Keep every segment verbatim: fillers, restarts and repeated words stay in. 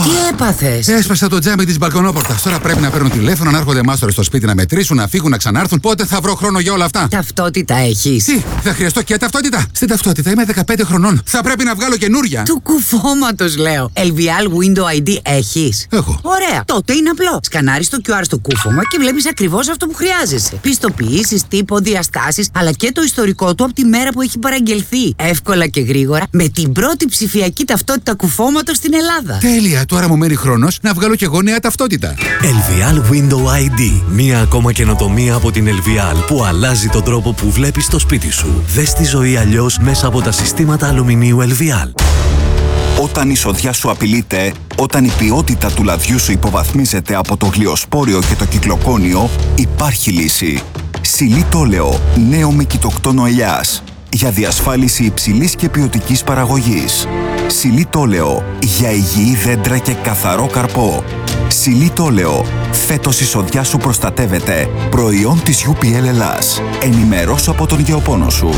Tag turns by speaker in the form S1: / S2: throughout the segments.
S1: έπαθες?
S2: Έσπασα το τζάμι της μπαλκονόπορτας. Τώρα πρέπει να παίρνουν τηλέφωνο, να έρχονται μάστορες στο σπίτι να μετρήσουν, να φύγουν, να ξανάρθουν. Πότε θα βρω χρόνο για όλα αυτά?
S1: Ταυτότητα έχεις?
S2: Τι, θα χρειαστώ και ταυτότητα? Στην ταυτότητα είμαι δεκαπέντε χρονών. Θα πρέπει να βγάλω καινούρια.
S1: Του κουφώματος λέω. ελ βι ελ Window άι ντι έχεις?
S2: Έχω.
S1: Ωραία. Τότε είναι απλό. Σκανάρεις το κιου αρ στο κούφωμα και βλέπεις ακριβώς αυτό που χρειάζεσαι. Πιστοποιήσεις, τύπο, διαστάσεις, αλλά και το ιστορικό του από τη μέρα που έχει παραγγελθεί. Εύκολα και γρήγορα με την πρώτη ψηφιακή ταυτότητα κουφώματος στην Ελλάδα.
S2: Τέλεια. Τώρα μου μένει χρόνος να βγάλω και εγώ νέα ταυτότητα.
S3: ελ βι ελ Window άι ντι. Μία ακόμα καινοτομία από την ελ βι ελ που αλλάζει τον τρόπο που βλέπεις το σπίτι σου. Δες τη ζωή αλλιώς μέσα από τα συστήματα αλουμινίου ελ βι ελ.
S4: Όταν η σοδιά σου απειλείται, όταν η ποιότητα του λαδιού σου υποβαθμίζεται από το γλυοσπόριο και το κυκλοκόνιο, υπάρχει λύση. Σιλίτολεο, νέο με κοιτοκτόνο ελιάς. Για διασφάλιση υψηλής και ποιοτικής παραγωγής. Σιλίτολεο, για υγιή δέντρα και καθαρό καρπό. Σιλίτολεο, φέτος η σοδιά σου προστατεύεται. Προϊόν της γιου πι ελ Ελλάς. Ενημερώσου από τον γεωπόνο σου.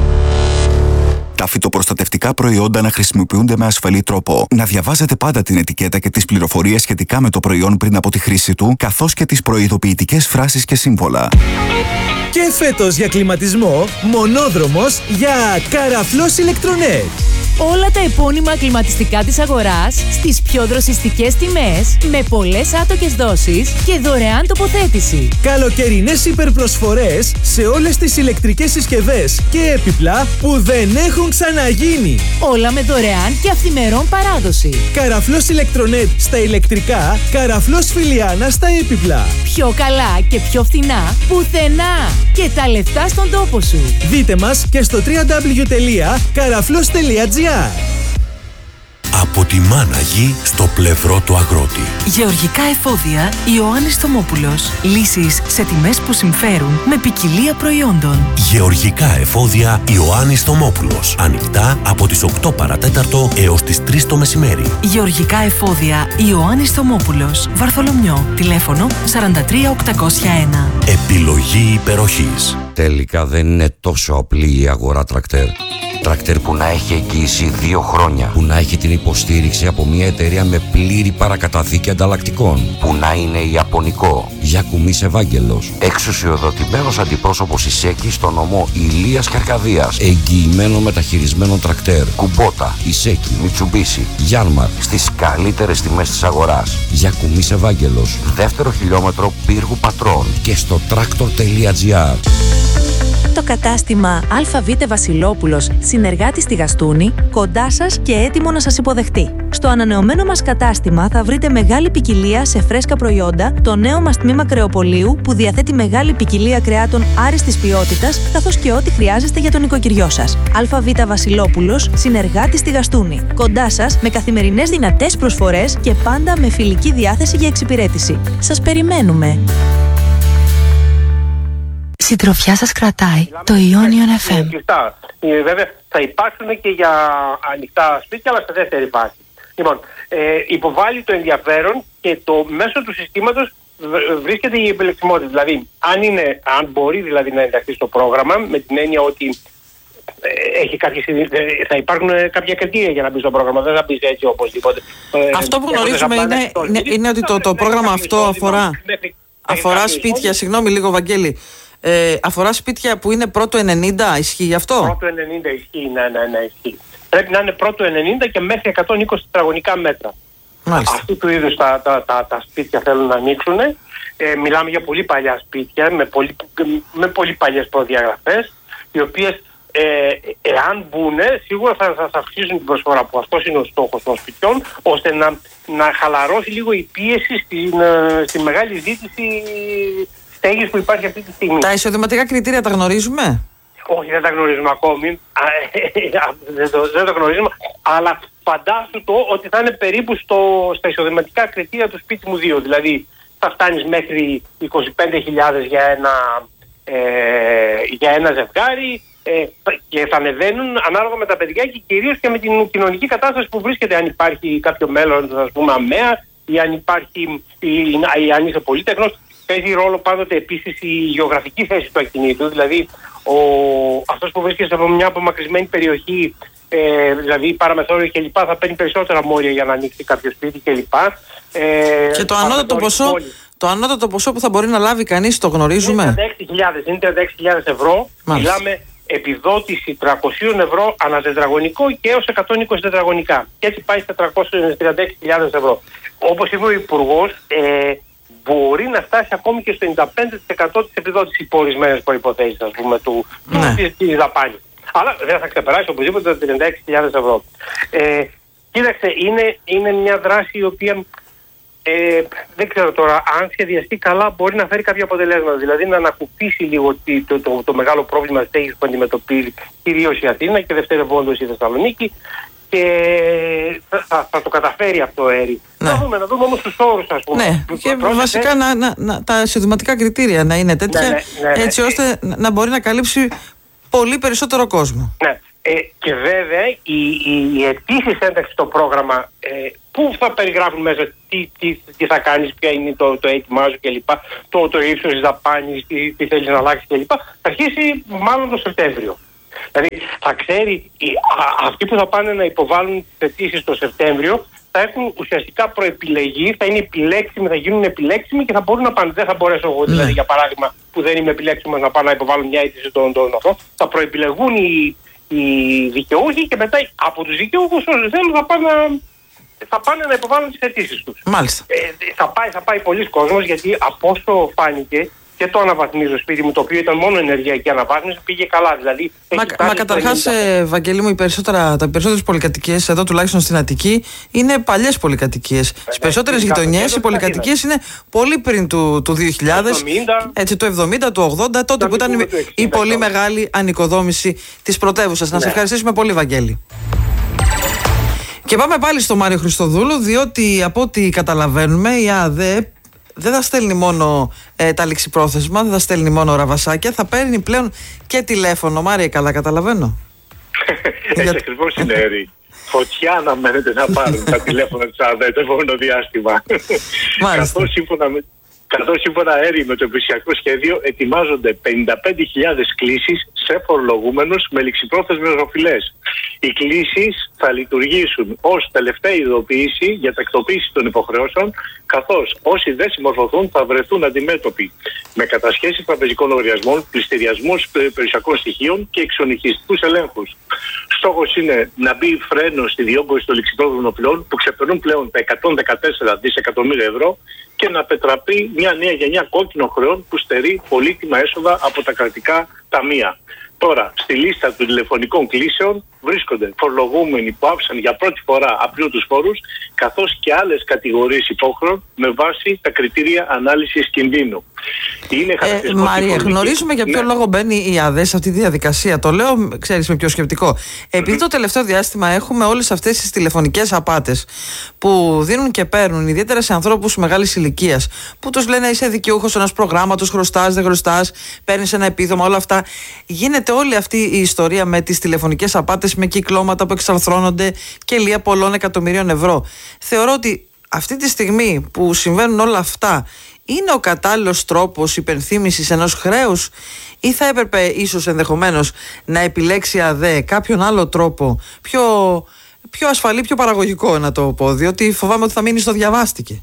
S4: Τα φυτοπροστατευτικά προϊόντα να χρησιμοποιούνται με ασφαλή τρόπο. Να διαβάζετε πάντα την ετικέτα και τις πληροφορίες σχετικά με το προϊόν πριν από τη χρήση του, καθώς και τις προειδοποιητικές φράσεις και σύμβολα.
S5: Και φέτος για κλιματισμό, μονόδρομος για Καραφλός Ηλεκτρονέτ.
S6: Όλα τα επώνυμα κλιματιστικά της αγοράς στις πιο δροσιστικές τιμές, με πολλές άτοκες δόσεις και δωρεάν τοποθέτηση.
S5: Καλοκαιρινές υπερπροσφορές σε όλες τις ηλεκτρικές συσκευές και έπιπλα που δεν έχουν ξαναγίνει.
S6: Όλα με δωρεάν και αυθημερών παράδοση.
S5: Καραφλός Ηλεκτρονέτ στα ηλεκτρικά, Καραφλός Φιλιάνα στα έπιπλα.
S6: Πιο καλά και πιο φθηνά πουθενά. Και τα λεφτά στον τόπο σου.
S5: Δείτε μας και στο double-u double-u double-u τελεία καραφλός τελεία τζι άρ.
S3: Από τη μάνα γη στο πλευρό του αγρότη.
S7: Γεωργικά εφόδια Ιωάννης Θωμόπουλος. Λύσεις σε τιμές που συμφέρουν με ποικιλία προϊόντων.
S3: Γεωργικά εφόδια Ιωάννης Θωμόπουλος. Ανοιχτά από τις οκτώ παρατέταρτο έως τις τρεις το μεσημέρι.
S7: Γεωργικά εφόδια Ιωάννης Θωμόπουλος. Βαρθολομιό. Τηλέφωνο σαράντα τρία οκτακόσια ένα.
S3: Επιλογή υπεροχής.
S8: Τελικά δεν είναι τόσο απλή η αγορά τρακτέρ. Τρακτέρ που να έχει εγγύηση δύο χρόνια, που να έχει την υποστήριξη από μια εταιρεία με πλήρη παρακαταθήκη ανταλλακτικών, που να είναι ιαπωνικό. Γιακουμής Ευάγγελος, εξουσιοδοτημένος αντιπρόσωπος Ισέκη στο νομό Ηλίας και Αρκαδίας, εγγυημένο μεταχειρισμένο τρακτέρ. Κουμπότα, Ισέκη, Μιτσουμπίσι, Γιάνμαρ, στις καλύτερες τιμές της αγοράς. Γιακουμής Ευάγγελος, δεύτερο χιλιόμετρο Πύργου Πατρών και στο τρακτορ τελεία τζι άρ.
S9: Το κατάστημα ΑΒ Βασιλόπουλος, συνεργάτη στη Γαστούνη, κοντά σας και έτοιμο να σας υποδεχτεί. Στο ανανεωμένο μας κατάστημα θα βρείτε μεγάλη ποικιλία σε φρέσκα προϊόντα, το νέο μας τμήμα κρεοπολίου που διαθέτει μεγάλη ποικιλία κρεάτων άριστης ποιότητας, καθώς και ό,τι χρειάζεστε για τον οικοκυριό σας. ΑΒ Βασιλόπουλος, συνεργάτη στη Γαστούνη. Κοντά σας με καθημερινές δυνατές προσφορές και πάντα με φιλική διάθεση για εξυπηρέτηση. Σας περιμένουμε.
S7: Συντροφιά σας κρατάει το Ionion εφ εμ.
S10: Ε, βέβαια θα υπάρξουν και για ανοιχτά σπίτια, αλλά σε δεύτερη φάση. Λοιπόν, ε, υποβάλλει το ενδιαφέρον και το μέσω του συστήματος βρίσκεται η επιλεξιμότητα. Δηλαδή, αν, είναι, αν μπορεί δηλαδή να ενταχθεί στο πρόγραμμα, με την έννοια ότι ε, έχει κάποιες, ε, θα υπάρχουν κάποια κριτήρια για να μπει στο πρόγραμμα, δεν θα μπει έτσι οπωσδήποτε.
S11: Αυτό που γνωρίζουμε είναι, είναι, είναι ότι το, το πρόγραμμα αυτό αφορά, αφορά σπίτια, συγγνώμη λίγο Βαγγέλη, Ε, αφορά σπίτια που είναι πρώτο ενενήντα, ισχύει γι' αυτό?
S10: Πρώτο ενενήντα ισχύει, ναι, ναι, ναι, ισχύει. Πρέπει να είναι πρώτο ενενήντα και μέχρι εκατόν είκοσι τετραγωνικά μέτρα.
S11: Μάλιστα.
S10: Αυτού του είδους τα, τα, τα, τα σπίτια θέλουν να ανοίξουν. Ε, μιλάμε για πολύ παλιά σπίτια, με πολύ, με πολύ παλιές προδιαγραφές, οι οποίες ε, εάν μπουν, σίγουρα θα σας αυξήσουν την προσφορά, που αυτός είναι ο στόχος των σπιτιών, ώστε να, να χαλαρώσει λίγο η πίεση στην, στη μεγάλη ζήτηση στέγης που υπάρχει αυτή τη στιγμή.
S11: Τα εισοδηματικά κριτήρια τα γνωρίζουμε?
S10: Όχι, δεν τα γνωρίζουμε ακόμη. δεν, το, δεν το γνωρίζουμε. Αλλά φαντάσου το ότι θα είναι περίπου στο, στα εισοδηματικά κριτήρια του σπίτι μου δύο. Δηλαδή θα φτάνεις μέχρι είκοσι πέντε χιλιάδες για ένα, ε, για ένα ζευγάρι ε, και θα ανεβαίνουν ανάλογα με τα παιδιά και κυρίως και με την κοινωνική κατάσταση που βρίσκεται. Αν υπάρχει κάποιο μέλλον, ας πούμε, αμαία, ή αν, υπάρχει, ή, ή αν είσαι πολύτεχνος. Παίζει ρόλο πάντοτε επίσης η γεωγραφική θέση του ακινήτου, δηλαδή ο, αυτός που βρίσκεται από μια απομακρυσμένη περιοχή ε, δηλαδή παραμεθόριο κλπ. Θα παίρνει περισσότερα μόρια για να ανοίξει κάποιο σπίτι κλπ. Ε,
S11: και το ανώτατο ποσό, το ανώτατο ποσό που θα μπορεί να λάβει κανείς, το γνωρίζουμε.
S10: Είναι τριάντα έξι χιλιάδες ευρώ. Μάλιστα. Μιλάμε επιδότηση τριακόσια ευρώ ανά τετραγωνικό και έως εκατόν είκοσι τετραγωνικά. Και έτσι πάει στα τριακόσιες τριάντα έξι χιλιάδες ευρώ. Όπως είπε ο Υπουργός, ε, μπορεί να φτάσει ακόμη και στο ενενήντα πέντε τοις εκατό της επιδότησης υπό ορισμένες προϋποθέσεις, ας πούμε, του, ναι. του, της δαπάνης. Αλλά δεν θα ξεπεράσει οπωσδήποτε τα τριάντα έξι χιλιάδες ευρώ. Ε, κοίταξε, είναι, είναι μια δράση η οποία ε, δεν ξέρω τώρα, αν σχεδιαστεί καλά, μπορεί να φέρει κάποια αποτελέσματα. Δηλαδή να ανακουφίσει λίγο το, το, το, το μεγάλο πρόβλημα της τέχνης που αντιμετωπίζει κυρίως η Αθήνα και δευτερευόντως η Θεσσαλονίκη. Και θα, θα, θα το καταφέρει αυτό ο Έρη. Ναι. Να δούμε, να δούμε όμως τους όρους, ας πούμε.
S11: Ναι, και πρόσθετε... βασικά να, να, να, τα εισοδηματικά κριτήρια να είναι τέτοια, ναι, ναι, ναι, ναι, έτσι ώστε ναι. να μπορεί να καλύψει πολύ περισσότερο κόσμο.
S10: Ναι. Ε, και βέβαια η, η, η αιτήσεις ένταξη στο πρόγραμμα, ε, πού θα περιγράφουν μέσα τι, τι, τι θα κάνεις, ποια είναι το, το έτοιμά σου κλπ. Το, το ύψος της δαπάνης, τι, τι θέλεις να αλλάξεις κλπ. Θα αρχίσει μάλλον το Σεπτέμβριο. Δηλαδή θα ξέρει, οι, α, αυτοί που θα πάνε να υποβάλουν τις αιτήσεις το Σεπτέμβριο θα έχουν ουσιαστικά προεπιλεγεί, θα είναι επιλέξιμοι, θα γίνουν επιλέξιμοι και θα μπορούν να πάνε. Δεν θα μπορέσω εγώ, δηλαδή, ναι. για παράδειγμα, που δεν είμαι επιλέξιμος να πάω να υποβάλω μια αίτηση των αυτό. Θα προεπιλεγούν οι, οι δικαιούχοι και μετά από τους δικαιούχους όσοι θέλουν θα πάνε, θα πάνε να υποβάλουν τις αιτήσεις τους.
S11: Μάλιστα.
S10: Ε, θα πάει, θα πάει πολλοί κόσμος, γιατί από όσο φάνηκε και το αναβαθμίζω σπίτι μου, το οποίο ήταν μόνο ενεργειακή αναβάθμιση, πήγε καλά. Δηλαδή,
S11: μα μα καταρχάς, ε, Βαγγέλη μου, οι περισσότερα, τα περισσότερες πολυκατοικίες, εδώ τουλάχιστον στην Αττική, είναι παλιές πολυκατοικίες. Στις περισσότερες γειτονιές οι πολυκατοικίες είναι πολύ πριν του, του δύο χιλιάδες, έτσι, το εβδομήντα, το ογδόντα, τότε που ήταν η πολύ μεγάλη ανοικοδόμηση της πρωτεύουσας. Να σε ευχαριστήσουμε πολύ, Βαγγέλη. Και πάμε πάλι στο Μάριο Χριστοδούλου, διότι από ό,τι καταλαβαίνουμε η ΑΔΕ δεν θα στέλνει μόνο ε, τα ληξιπρόθεσμα, δεν θα στέλνει μόνο ραβασάκια, θα παίρνει πλέον και τηλέφωνο. Μάρια, καλά καταλαβαίνω.
S12: Έτσι ακριβώς είναι, Έρη. Φωτιά αναμένεται να πάρουν τα τηλέφωνα της ΑΔΕ το επόμενο διάστημα. Καθώς σύμφωνα με... Καθώς σύμφωνα Έρη με το επισιακό σχέδιο ετοιμάζονται πενήντα πέντε χιλιάδες κλήσεις σε φορολογούμενους με ληξιπρόθεσμες οφειλές. Οι κλήσεις θα λειτουργήσουν ως τελευταία ειδοποίηση για τακτοποίηση των υποχρεώσεων, καθώς όσοι δεν συμμορφωθούν θα βρεθούν αντιμέτωποι με κατασχέσεις τραπεζικών λογαριασμών, πληστηριασμούς περιουσιακών στοιχείων και εξονυχιστικούς ελέγχους. Στόχος είναι να μπει φρένο στη διόγκωση των ληξιπρόθεσμων οφειλών που ξεπερνούν πλέον τα εκατόν δεκατέσσερα δισεκατομμύρια ευρώ και να πετραπεί μια νέα γενιά κόκκινων χρεών που στερεί πολύτιμα έσοδα από τα κρατικά ταμεία. Τώρα, στη λίστα των τηλεφωνικών κλήσεων βρίσκονται φορολογούμενοι που άφησαν για πρώτη φορά απλούτους φόρους, καθώς και άλλες κατηγορίες υπόχρεων με βάση τα κριτήρια ανάλυσης κινδύνου. Είναι
S11: ε, Μαρία, γνωρίζουμε για ποιο ναι. λόγο μπαίνει η ΑΔΕ σε αυτή τη διαδικασία. Το λέω, ξέρεις, με πιο σκεπτικό. Επειδή mm-hmm. το τελευταίο διάστημα έχουμε όλες αυτές τις τηλεφωνικές απάτες που δίνουν και παίρνουν, ιδιαίτερα σε ανθρώπους μεγάλης ηλικίας, που τους λένε είσαι δικαιούχος ενός προγράμματος, χρωστάς, δεν χρωστάς, παίρνεις ένα επίδομα, όλα αυτά. Γίνεται όλη αυτή η ιστορία με τις τηλεφωνικές απάτες, με κυκλώματα που εξαρθρώνονται και λία πολλών εκατομμυρίων ευρώ. Θεωρώ ότι αυτή τη στιγμή που συμβαίνουν όλα αυτά, είναι ο κατάλληλος τρόπος υπενθύμησης ενός χρέους ή θα έπρεπε ίσως ενδεχομένως να επιλέξει η ΑΔΕ κάποιον άλλο τρόπο πιο, πιο ασφαλή, πιο παραγωγικό, να το πω, διότι φοβάμαι ότι θα μείνει στο διαβάστηκε.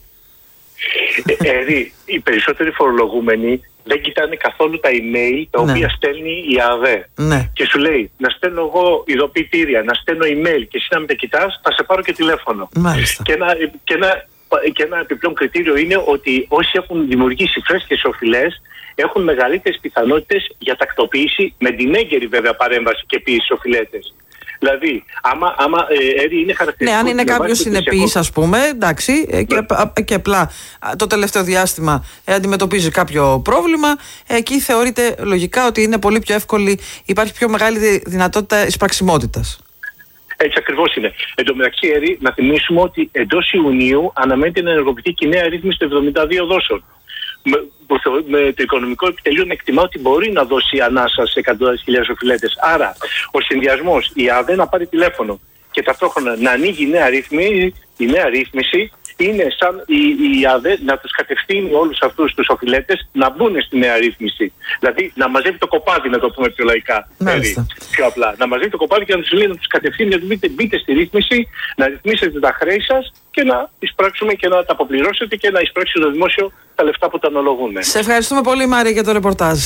S12: Ε, οι περισσότεροι φορολογούμενοι δεν κοιτάνε καθόλου τα email τα ναι. οποία στέλνει η ΑΔΕ.
S11: Ναι.
S12: Και σου λέει να στέλνω εγώ ειδοποιητήρια, να στέλνω email και εσύ να με τα κοιτάς, θα σε πάρω και τηλέφωνο.
S11: Μάλιστα.
S12: Και ένα, και ένα, και ένα επιπλέον κριτήριο είναι ότι όσοι έχουν δημιουργήσει φρέσκες οφειλές έχουν μεγαλύτερες πιθανότητες για τακτοποίηση, με την έγκαιρη βέβαια παρέμβαση και ποιήσεις οφειλέτες. Δηλαδή, άμα, άμα ε, ε, είναι χαρακτηριστικό.
S11: Ναι, αν είναι κάποιο συνεπής, ας πούμε, εντάξει, ε, και, ναι. και απλά το τελευταίο διάστημα ε, αντιμετωπίζει κάποιο πρόβλημα, ε, εκεί θεωρείται λογικά ότι είναι πολύ πιο εύκολη, υπάρχει πιο μεγάλη δυνατότητα εισπραξιμότητας.
S12: Έτσι ακριβώς είναι. Εν τω μεταξύ, Έρη, να θυμίσουμε ότι εντός Ιουνίου αναμένεται να ενεργοποιηθεί και η νέα ρύθμιση των εβδομήντα δύο δόσεων. Με, με το οικονομικό επιτελείο να εκτιμά ότι μπορεί να δώσει ανάσα σε εκατοντάδες χιλιάδες οφειλέτες. Άρα, ο συνδυασμός, η ΑΔΕ να πάρει τηλέφωνο και ταυτόχρονα να ανοίγει η νέα ρύθμιση, η νέα ρύθμιση είναι σαν η, η ΑΔΕ να τους κατευθύνει όλους αυτούς τους οφειλέτες να μπουν στη νέα ρύθμιση. Δηλαδή να μαζεύει το κοπάδι, να το πούμε πιο λαϊκά. Δηλαδή, πιο απλά. Να μαζεύει το κοπάδι και να τους λέει, να τους κατευθύνει, γιατί μπείτε, μπείτε στη ρύθμιση, να ρυθμίσετε τα χρέη σας και να εισπράξουμε και να τα αποπληρώσετε και να εισπράξει το δημόσιο τα λεφτά που τα αναλογούν.
S11: Σε ευχαριστούμε πολύ, Μάρια, για το ρεπορτάζ.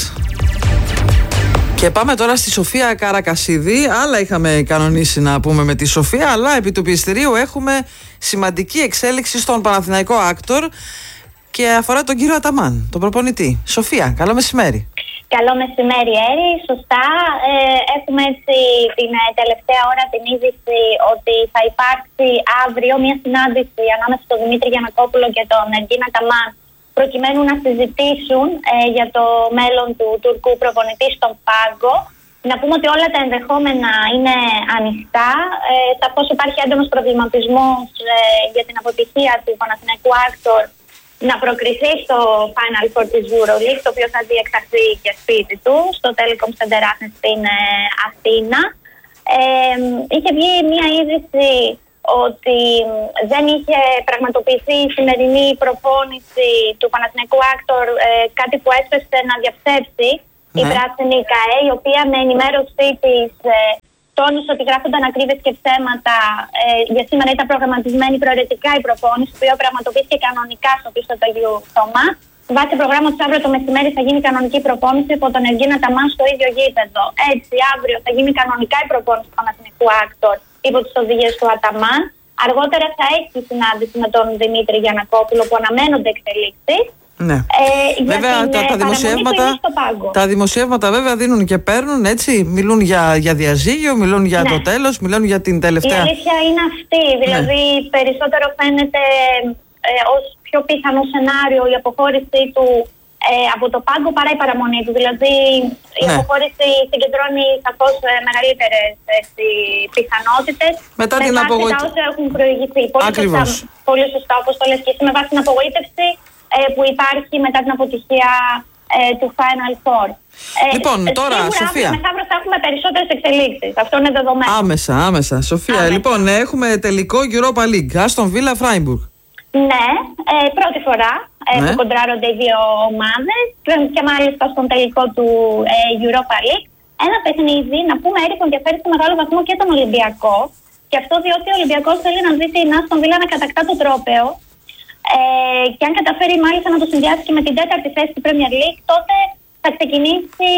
S11: Και πάμε τώρα στη Σοφία Καρακασίδη. Άλλα είχαμε κανονίσει να πούμε με τη Σοφία, αλλά επί του πιεστηρίου έχουμε σημαντική εξέλιξη στον Παναθηναϊκό Άκτορ και αφορά τον κύριο Αταμάν, τον προπονητή. Σοφία, καλό μεσημέρι.
S13: Καλό μεσημέρι, Έρη. Σωστά. Ε, έχουμε έτσι την τελευταία ώρα την είδηση ότι θα υπάρξει αύριο μια συνάντηση ανάμεσα στον Δημήτρη Γιαννακόπουλο και τον Εργκίν Αταμάν, προκειμένου να συζητήσουν ε, για το μέλλον του Τουρκού προπονητή στον πάγκο. Να πούμε ότι όλα τα ενδεχόμενα είναι ανοιχτά. Ε, Σαφώς υπάρχει έντονος προβληματισμός ε, για την αποτυχία του Παναθηναϊκού Άκτορ να προκριθεί στο Final Four της EuroLeague, το οποίο θα διεξαχθεί και σπίτι του, στο Telecom Center Athens στην ε, Αθήνα. Ε, είχε βγει μια είδηση ότι δεν είχε πραγματοποιηθεί η σημερινή προπόνηση του Παναθηναϊκού Άκτορ, ε, κάτι που έσπευσε να διαψεύσει ναι. η πράσινη ΚΑΕ, η οποία με ενημέρωσή της ε, τόνισε ότι γράφονταν ακρίβειες και ψέματα. Ε, για σήμερα ήταν προγραμματισμένη προαιρετικά η προπόνηση, η οποία πραγματοποιήθηκε κανονικά στο πίσω του Αγίου Θωμά. Βάσει προγράμματος αύριο το μεσημέρι θα γίνει κανονική προπόνηση από τον Εργκίν Αταμάν στο ίδιο γήπεδο. Έτσι, αύριο θα γίνει κανονικά η προπόνηση του Παναθηναϊκού Άκτορ υπό τις οδηγίες του Αταμάν. Αργότερα θα έχει συνάντηση με τον Δημήτρη Γιαννακόπουλο, που αναμένονται εξελίξεις.
S11: Ναι.
S13: Ε,
S11: βέβαια
S13: την,
S11: τα, τα, δημοσιεύματα, τα δημοσιεύματα βέβαια δίνουν και παίρνουν, έτσι. Μιλούν για, για διαζύγιο, μιλούν για ναι. το τέλος, μιλούν για την τελευταία.
S13: Η αλήθεια είναι αυτή. Δηλαδή ναι. περισσότερο φαίνεται ε, ως πιο πιθανό σενάριο η αποχώρησή του ε, από το πάγκο παρά η παραμονή του. Δηλαδή η ναι. αποχώρηση συγκεντρώνει σαφώς ε, μεγαλύτερες ε, πιθανότητες.
S11: Μετά την απογοήτευση.
S13: Τα όσα έχουν προηγηθεί. Πολύ σωστά, πολύ σωστά, όπως το λες και εσύ, με βάση την απογοήτευση ε, που υπάρχει μετά την αποτυχία ε, του Final Four. Ε,
S11: λοιπόν, τώρα,
S13: σίγουρα,
S11: Σοφία.
S13: Μεθαύριο θα έχουμε περισσότερες εξελίξεις. Αυτό είναι δεδομένο.
S11: Άμεσα, άμεσα. Σοφία, άμεσα. Λοιπόν, έχουμε τελικό Europa League. Aston Villa Freiburg.
S13: Ναι, ε, πρώτη φορά ε,
S11: ναι.
S13: που κοντράρονται οι δύο ομάδες και μάλιστα στον τελικό του ε, Europa League. Ένα παιχνίδι, να πούμε, Έρη, που ενδιαφέρει σε μεγάλο βαθμό και τον Ολυμπιακό. Και αυτό διότι ο Ολυμπιακός θέλει να δει την Aston Villa να κατακτά το τρόπαιο. Ε, και αν καταφέρει μάλιστα να το συνδυάσει και με την τέταρτη θέση του Premier League, τότε θα ξεκινήσει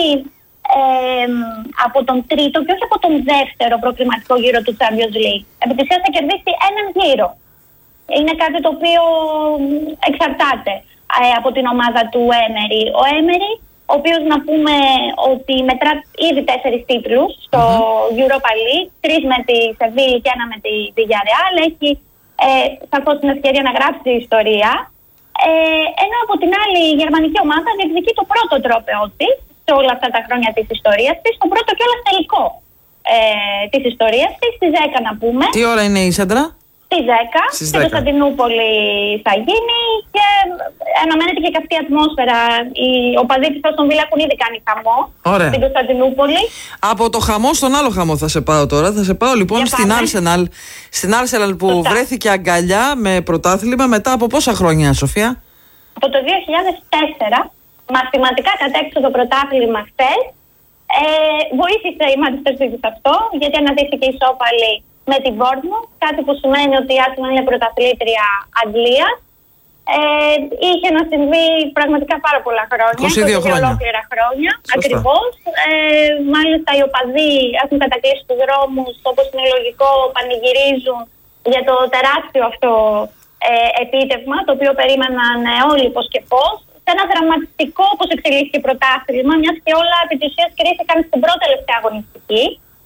S13: ε, από τον τρίτο και όχι από τον δεύτερο προκριματικό γύρο του Champions League. Επί της ουσίας θα κερδίσει έναν γύρο. Είναι κάτι το οποίο εξαρτάται ε, από την ομάδα του Έμερι. Ο Έμερι, ο οποίος να πούμε ότι μετρά ήδη τέσσερις τίτλους στο mm-hmm. Europa League, τρεις με τη Σεβίλη και ένα με τη Villarreal, έχει ε, σαφώς την ευκαιρία να γράψει ιστορία. Ε, ενώ από την άλλη η γερμανική ομάδα διεκδικεί το πρώτο τρόπαιο της σε όλα αυτά τα χρόνια της ιστορίας της, το πρώτο κιόλας τελικό ε, της ιστορίας της, στις δέκα να πούμε.
S11: Τι ώρα είναι η Σέντρα?
S13: Στις δέκα, στην Κωνσταντινούπολη θα γίνει και αναμένεται και καυτή ατμόσφαιρα. Οι οπαδοί της Aston Villa έχουν ήδη κάνει χαμό. Ωραία. Στην Κωνσταντινούπολη.
S11: Από το χαμό στον άλλο χαμό θα σε πάω τώρα. Θα σε πάω λοιπόν στην Arsenal. Στην Arsenal που Σωστά. βρέθηκε αγκαλιά με πρωτάθλημα μετά από πόσα χρόνια, Σοφία?
S13: Από το δύο χιλιάδες τέσσερα, μαθηματικά κατέκτησε το πρωτάθλημα χθες. Ε, βοήθησε η Manchester City σε αυτό, γιατί αναδείχθηκε ισόπαλη με την Bournemouth, κάτι που σημαίνει ότι η Arsenal είναι πρωταθλήτρια Αγγλίας. Ε, είχε να συμβεί πραγματικά πάρα πολλά χρόνια.
S11: είκοσι δύο χρόνια.
S13: Ολόκληρα χρόνια. Ακριβώς. Ε, μάλιστα οι οπαδοί έχουν κατακλείσει τους δρόμους, όπως είναι λογικό, πανηγυρίζουν για το τεράστιο αυτό ε, επίτευγμα, το οποίο περίμεναν όλοι πώς και πώς. Σε ένα δραματικό, όπως εξελίχθηκε πρωτάθλημα, μιας και όλα επί της ουσίας κρίθηκαν στην πρώτη τελευταία αγωνιστική.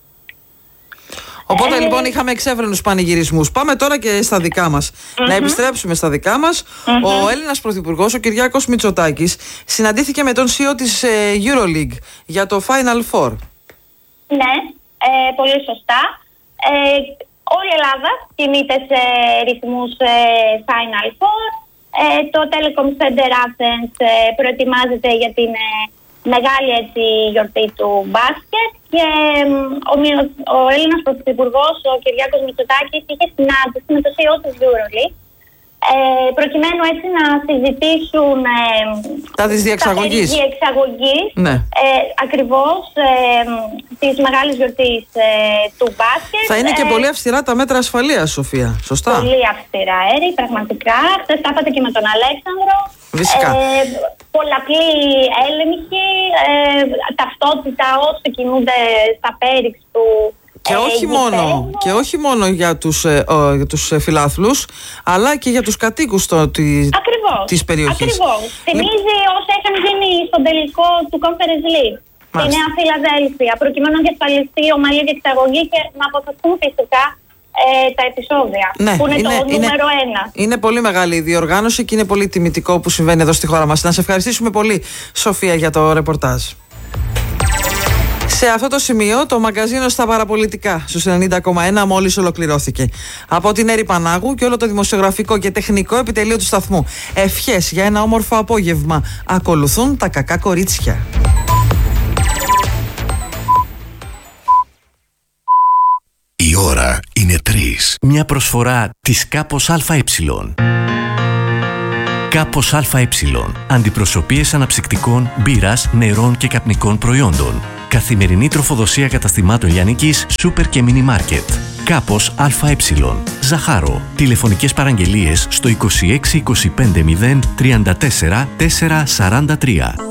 S11: Οπότε ε, λοιπόν είχαμε εξέφρενους πανηγυρισμούς. Πάμε τώρα και στα δικά μας. Mm-hmm. Να επιστρέψουμε στα δικά μας. Mm-hmm. Ο Έλληνας Πρωθυπουργός, ο Κυριάκος Μητσοτάκης, συναντήθηκε με τον σι ι ο της ε, EuroLeague για το Final Four.
S13: Ναι, ε, πολύ σωστά. Ε, όλη η Ελλάδα κινείται σε ρυθμούς ε, Final Four. Ε, το Telecom Center Athens ε, προετοιμάζεται για την ε, μεγάλη έτσι, γιορτή του μπάσκετ και ε, ο, ο Έλληνας Πρωθυπουργός, ο Κυριάκος Μητσοτάκης, είχε συνάντηση με το σι ι ο της EuroLeague Ε, προκειμένου έτσι να συζητήσουν ε,
S11: τα της διεξαγωγής,
S13: τα διεξαγωγής
S11: ναι.
S13: ε, ακριβώς ε, της μεγάλης γιορτής ε, του μπάσκετ.
S11: Θα είναι και
S13: ε,
S11: πολύ αυστηρά τα μέτρα ασφαλείας, Σοφία, σωστά?
S13: Πολύ αυστηρά, Έρη, πραγματικά. Χθες τα είπατε και με τον Αλέξανδρο.
S11: Φυσικά.
S13: Ε, πολλαπλή έλεγχη, ε, ταυτότητα όσοι κινούνται στα πέριξ του.
S11: Και όχι, μόνο, και όχι μόνο για τους, ε, ο, για τους ε, φιλάθλους, αλλά και για τους κατοίκους το, τη, της περιοχής.
S13: Ακριβώς. Θυμίζει όσα είχαν γίνει στον τελικό του Conference League στη Νέα Φιλαδέλφια, προκειμένου να διασφαλιστεί ομαλή διεξαγωγή και να αποφευθούν φυσικά ε, τα επεισόδια,
S11: ναι,
S13: που είναι,
S11: είναι
S13: το
S11: είναι,
S13: νούμερο ένα.
S11: Είναι πολύ μεγάλη η διοργάνωση και είναι πολύ τιμητικό που συμβαίνει εδώ στη χώρα μας. Να σε ευχαριστήσουμε πολύ, Σοφία, για το ρεπορτάζ. Σε αυτό το σημείο το μαγκαζίνο στα παραπολιτικά στους ενενήντα κόμμα ένα μόλις ολοκληρώθηκε. Από την Έρη Πανάγου και όλο το δημοσιογραφικό και τεχνικό επιτελείο του σταθμού. Ευχές για ένα όμορφο απόγευμα. Ακολουθούν τα κακά κορίτσια.
S3: Η ώρα είναι τρεις. Μια προσφορά της Κάπος ΑΕ. Κάπος ΑΕ. Αντιπροσωπείες αναψυκτικών, μπύρας, νερών και καπνικών προϊόντων. Καθημερινή τροφοδοσία καταστημάτων λιανικής, σούπερ και μίνι μάρκετ. Κάπος ΑΕ. Ζαχάρο. Τηλεφωνικές παραγγελίες στο είκοσι έξι είκοσι πέντε μηδέν τριάντα τέσσερα τετρακόσια σαράντα τρία.